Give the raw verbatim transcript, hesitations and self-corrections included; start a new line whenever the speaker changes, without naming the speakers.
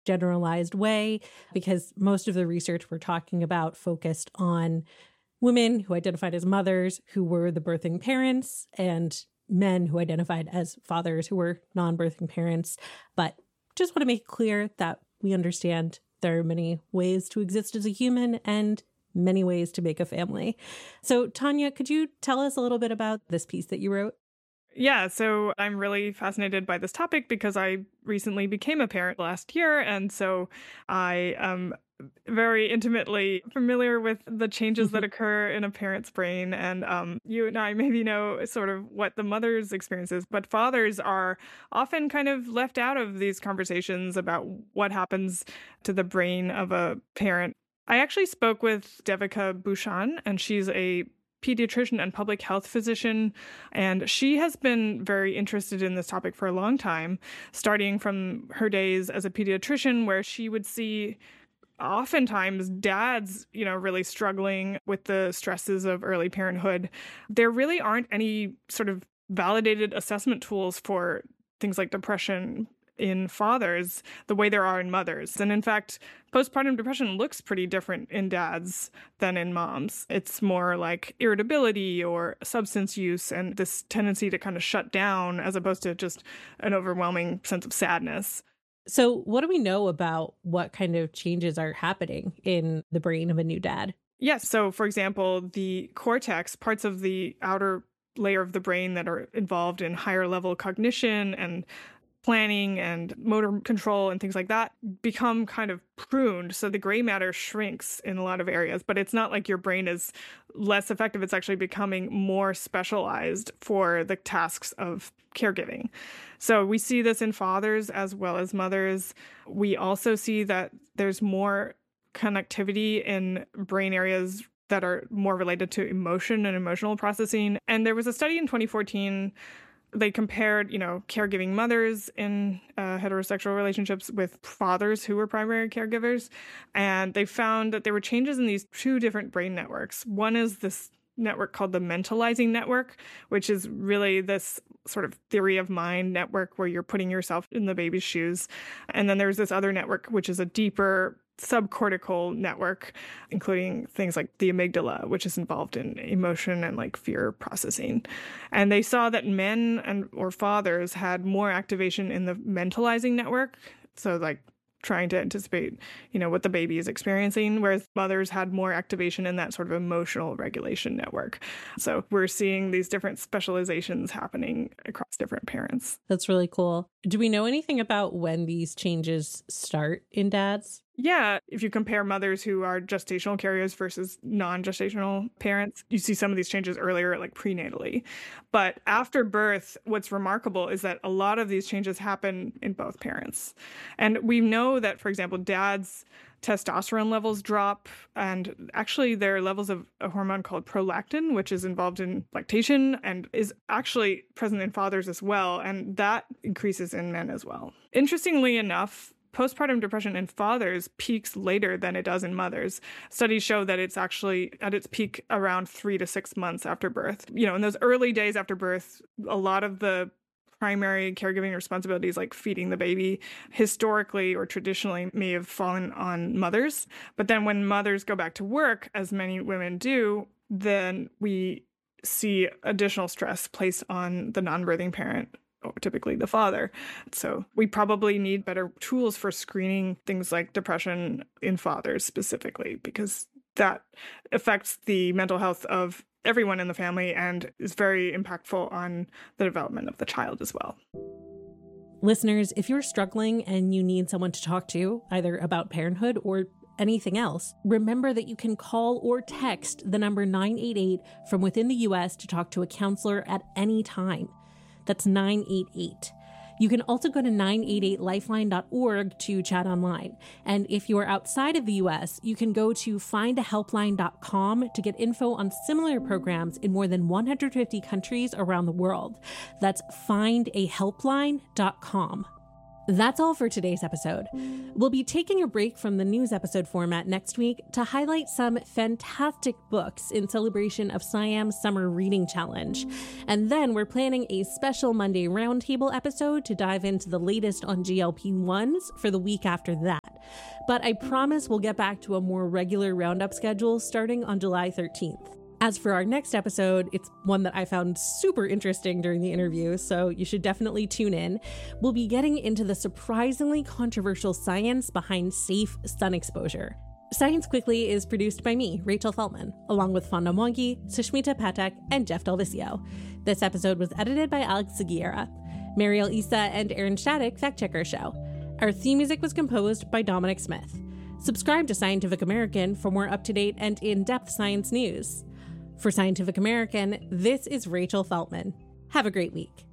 generalized way, because most of the research we're talking about focused on women who identified as mothers who were the birthing parents and men who identified as fathers who were non-birthing parents. But just want to make it clear that we understand there are many ways to exist as a human and many ways to make a family. So, Tanya, could you tell us a little bit about this piece that you wrote?
Yeah, so I'm really fascinated by this topic because I recently became a parent last year. And so I am very intimately familiar with the changes that occur in a parent's brain. And um, you and I maybe know sort of what the mother's experience is, but fathers are often kind of left out of these conversations about what happens to the brain of a parent. I actually spoke with Devika Bhushan, and she's a pediatrician and public health physician, and she has been very interested in this topic for a long time, starting from her days as a pediatrician, where she would see oftentimes dads, you know, really struggling with the stresses of early parenthood. There really aren't any sort of validated assessment tools for things like depression in fathers the way there are in mothers. And in fact, postpartum depression looks pretty different in dads than in moms. It's more like irritability or substance use and this tendency to kind of shut down as opposed to just an overwhelming sense of sadness.
So what do we know about what kind of changes are happening in the brain of a new dad?
Yes. So, for example, the cortex, parts of the outer layer of the brain that are involved in higher level cognition and planning and motor control and things like that, become kind of pruned. So the gray matter shrinks in a lot of areas, but it's not like your brain is less effective. It's actually becoming more specialized for the tasks of caregiving. So we see this in fathers as well as mothers. We also see that there's more connectivity in brain areas that are more related to emotion and emotional processing. And there was a study in twenty fourteen. They compared, you know, caregiving mothers in uh, heterosexual relationships with fathers who were primary caregivers. And they found that there were changes in these two different brain networks. One is this network called the mentalizing network, which is really this sort of theory of mind network where you're putting yourself in the baby's shoes. And then there's this other network, which is a deeper subcortical network, including things like the amygdala, which is involved in emotion and like fear processing. And they saw that men and or fathers had more activation in the mentalizing network. So like trying to anticipate, you know, what the baby is experiencing, whereas mothers had more activation in that sort of emotional regulation network. So we're seeing these different specializations happening across different parents.
That's really cool. Do we know anything about when these changes start in dads?
Yeah, if you compare mothers who are gestational carriers versus non-gestational parents, you see some of these changes earlier, like prenatally. But after birth, what's remarkable is that a lot of these changes happen in both parents. And we know that, for example, dads' testosterone levels drop, and actually their levels of a hormone called prolactin, which is involved in lactation and is actually present in fathers as well, and that increases in men as well. Interestingly enough, postpartum depression in fathers peaks later than it does in mothers. Studies show that it's actually at its peak around three to six months after birth. You know, in those early days after birth, a lot of the primary caregiving responsibilities like feeding the baby historically or traditionally may have fallen on mothers. But then when mothers go back to work, as many women do, then we see additional stress placed on the non-birthing parent, or typically the father. So we probably need better tools for screening things like depression in fathers specifically, because that affects the mental health of everyone in the family and is very impactful on the development of the child as well.
Listeners, if you're struggling and you need someone to talk to, either about parenthood or anything else, remember that you can call or text the number nine eight eight from within the U S to talk to a counselor at any time. That's nine eight eight. You can also go to nine eight eight lifeline dot org to chat online. And if you are outside of the U S, you can go to find a helpline dot com to get info on similar programs in more than one hundred fifty countries around the world. That's find a helpline dot com. That's all for today's episode. We'll be taking a break from the news episode format next week to highlight some fantastic books in celebration of SciAm's Summer Reading Challenge. And then we're planning a special Monday Roundtable episode to dive into the latest on G L P ones for the week after that. But I promise we'll get back to a more regular roundup schedule starting on July thirteenth. As for our next episode, it's one that I found super interesting during the interview, so you should definitely tune in. We'll be getting into the surprisingly controversial science behind safe sun exposure. Science Quickly is produced by me, Rachel Feltman, along with Fonda Mwangi, Sushmita Patek, and Jeff Delvicio. This episode was edited by Alex Seguiera. Mariel Issa and Aaron Shattuck fact-check our show. Our theme music was composed by Dominic Smith. Subscribe to Scientific American for more up-to-date and in-depth science news. For Scientific American, this is Rachel Feltman. Have a great week.